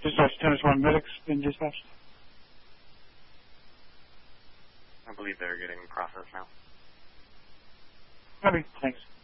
Dispatch 10-1 medics in dispatch. I believe they're getting processed now. Copy. Thanks.